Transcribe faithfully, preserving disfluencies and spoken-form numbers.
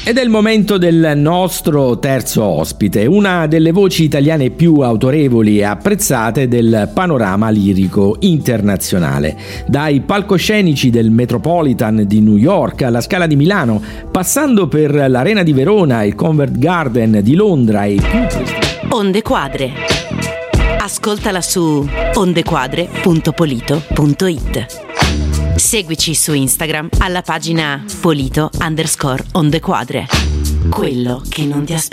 Ed è il momento del nostro terzo ospite, una delle voci italiane più autorevoli e apprezzate del panorama lirico internazionale. Dai palcoscenici del Metropolitan di New York alla Scala di Milano, passando per l'Arena di Verona, il Covent Garden di Londra e più... Onde Quadre. Ascoltala su ondequadre punto polito punto it. Seguici su Instagram alla pagina polito underscore ondequadre. Quello che non ti aspetti.